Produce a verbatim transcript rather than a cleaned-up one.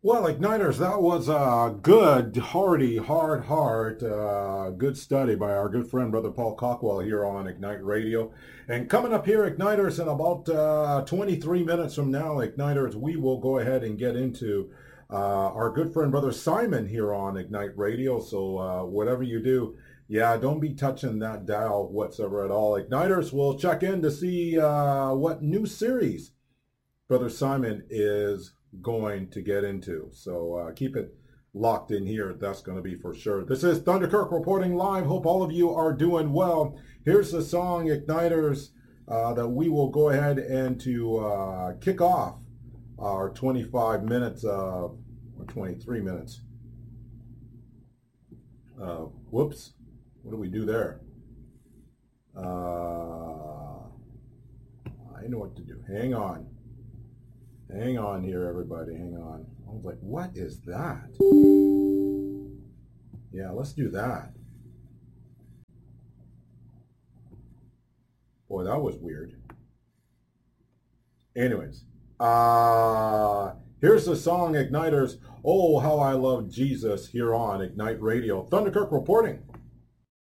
Well, Igniters, that was a good, hearty, hard heart, uh, good study by our good friend, Brother Paul Cockwell here on Ignite Radio. And coming up here, Igniters, in about uh, twenty-three minutes from now, Igniters, we will go ahead and get into uh, our good friend, Brother Simon here on Ignite Radio. So uh, whatever you do, yeah, don't be touching that dial whatsoever at all. Igniters, will check in to see uh, what new series Brother Simon is going to get into. So uh, keep it locked in here. That's going to be for sure. This is Thunderkirk reporting live. Hope all of you are doing well. Here's the song, Igniters, uh, that we will go ahead and to uh, kick off our twenty-five minutes, uh, or twenty-three minutes. Uh, whoops. What do we do there? Uh, I know what to do. Hang on. Hang on here, everybody. Hang on. I was like, what is that? Yeah, let's do that. Boy, that was weird. Anyways, uh, here's the song, Igniters. Oh, how I love Jesus here on Ignite Radio. Thunderkirk reporting.